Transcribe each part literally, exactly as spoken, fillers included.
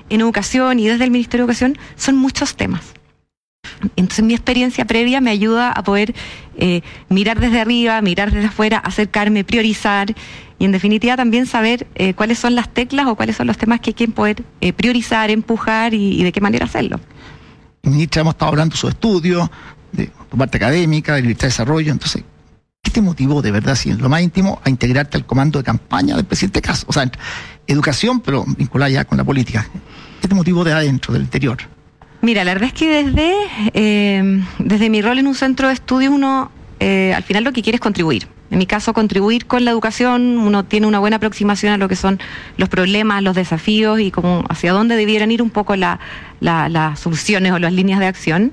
en educación y desde el Ministerio de Educación son muchos temas. Entonces mi experiencia previa me ayuda a poder eh, mirar desde arriba, mirar desde afuera, acercarme, priorizar y en definitiva también saber eh, cuáles son las teclas o cuáles son los temas que hay que poder eh, priorizar, empujar y, y de qué manera hacerlo. Ministra, hemos estado hablando de su estudio, de tu parte académica, de libertad de desarrollo, entonces, ¿qué te motivó de verdad, si en lo más íntimo, a integrarte al comando de campaña del presidente Kast? O sea, educación, pero vinculada ya con la política. ¿Qué te motivó de adentro, del interior? Mira, la verdad es que desde, eh, desde mi rol en un centro de estudios uno eh, al final lo que quiere es contribuir. En mi caso, contribuir con la educación, uno tiene una buena aproximación a lo que son los problemas, los desafíos y como hacia dónde debieran ir un poco la, la, las soluciones o las líneas de acción.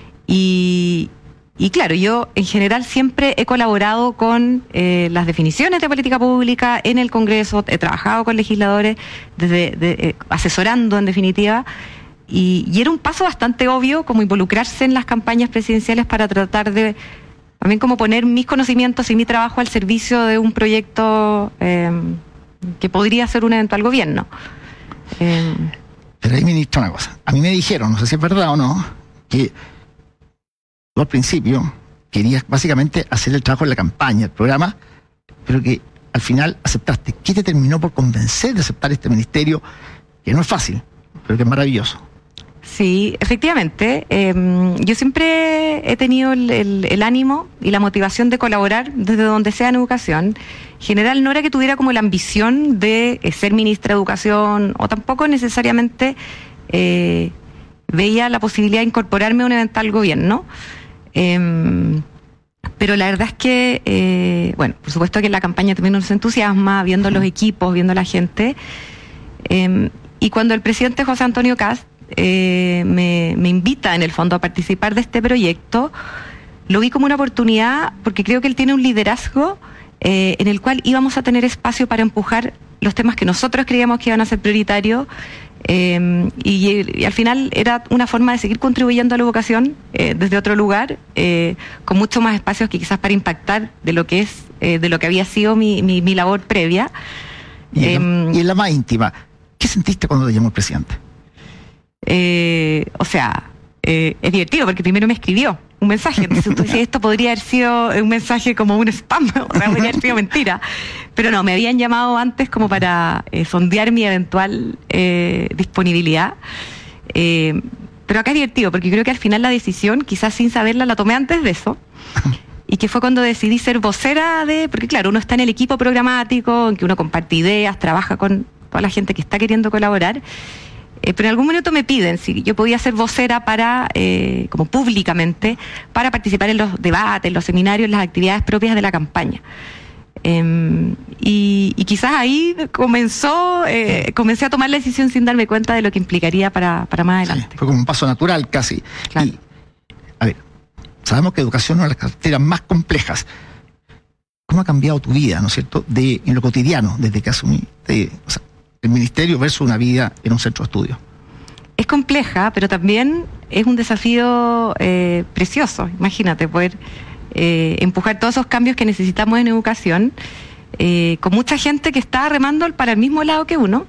Y, y claro, yo en general siempre he colaborado con eh, las definiciones de política pública en el Congreso, he trabajado con legisladores, desde, de, eh, asesorando en definitiva. Y, y era un paso bastante obvio como involucrarse en las campañas presidenciales para tratar de también como poner mis conocimientos y mi trabajo al servicio de un proyecto eh, que podría ser un eventual gobierno. Eh, Pero ahí, ministra, una cosa. A mí me dijeron, no sé si es verdad o no, que tú al principio querías básicamente hacer el trabajo en la campaña, el programa, pero que al final aceptaste. ¿Qué te terminó por convencer de aceptar este ministerio, que no es fácil, pero que es maravilloso? Sí, efectivamente. Eh, yo siempre he tenido el, el, el ánimo y la motivación de colaborar desde donde sea en educación. En general no era que tuviera como la ambición de eh, ser ministra de Educación o tampoco necesariamente eh, veía la posibilidad de incorporarme a un eventual gobierno. Eh, pero la verdad es que, eh, bueno, por supuesto que en la campaña también nos entusiasma, viendo los equipos, viendo la gente. Eh, y cuando el presidente José Antonio Kast Eh, me, me invita en el fondo a participar de este proyecto, lo vi como una oportunidad porque creo que él tiene un liderazgo eh, en el cual íbamos a tener espacio para empujar los temas que nosotros creíamos que iban a ser prioritarios eh, y, y al final era una forma de seguir contribuyendo a la educación eh, desde otro lugar, eh, con mucho más espacios que quizás para impactar de lo que es eh, de lo que había sido mi, mi, mi labor previa. Y en, eh, la, y en la más íntima, ¿qué sentiste cuando te llamó el presidente? Eh, o sea, eh, es divertido porque primero me escribió un mensaje. Entonces tú dices, esto podría haber sido un mensaje como un spam, o sea, podría haber sido mentira. Pero no, me habían llamado antes como para eh, sondear mi eventual eh, disponibilidad. Eh, pero acá es divertido porque creo que al final la decisión, quizás sin saberla, la tomé antes de eso. Y que fue cuando decidí ser vocera de... Porque claro, uno está en el equipo programático, en que uno comparte ideas, trabaja con toda la gente que está queriendo colaborar. Eh, pero en algún momento me piden si yo podía ser vocera para, eh, como públicamente, para participar en los debates, en los seminarios, en las actividades propias de la campaña. Eh, y, y quizás ahí comenzó, eh, comencé a tomar la decisión sin darme cuenta de lo que implicaría para, para más adelante. Sí, fue como un paso natural casi. Claro. Y, a ver, sabemos que educación es una de las carreras más complejas. ¿Cómo ha cambiado tu vida, no es cierto, de, en lo cotidiano, desde que asumiste, o sea, el ministerio versus una vida en un centro de estudio? Es compleja, pero también es un desafío eh, precioso. Imagínate, poder eh, empujar todos esos cambios que necesitamos en educación, eh, con mucha gente que está remando para el mismo lado que uno.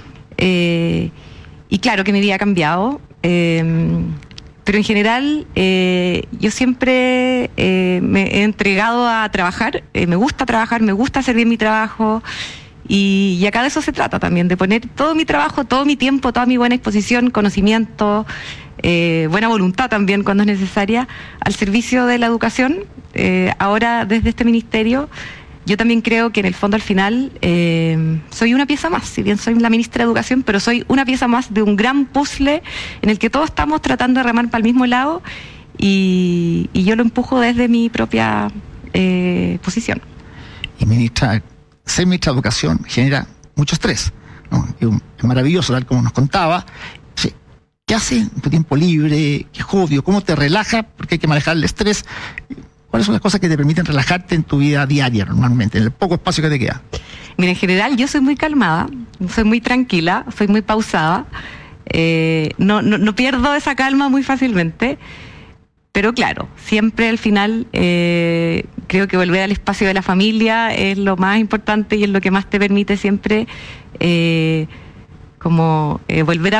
Eh, y claro que mi vida ha cambiado, eh, pero en general eh, yo siempre eh, me he entregado a trabajar. Eh, me gusta trabajar, me gusta hacer bien mi trabajo. Y, y acá de eso se trata también, de poner todo mi trabajo, todo mi tiempo, toda mi buena exposición, conocimiento, eh, buena voluntad también cuando es necesaria, al servicio de la educación. Eh, ahora, desde este ministerio, yo también creo que en el fondo al final eh, soy una pieza más, si bien soy la ministra de Educación, pero soy una pieza más de un gran puzzle en el que todos estamos tratando de remar para el mismo lado y, y yo lo empujo desde mi propia eh, posición. Y ministra, ser ministra de Educación genera mucho estrés, ¿no? Es maravilloso, tal como nos contaba. ¿Qué hace en tu tiempo libre? ¿Qué hobby? ¿Cómo te relaja? Porque hay que manejar el estrés. ¿Cuáles son las cosas que te permiten relajarte en tu vida diaria normalmente, en el poco espacio que te queda? Mira, en general yo soy muy calmada, soy muy tranquila, soy muy pausada. Eh, no, no, no pierdo esa calma muy fácilmente. Pero claro, siempre al final eh, creo que volver al espacio de la familia es lo más importante y es lo que más te permite siempre eh, como eh, volver a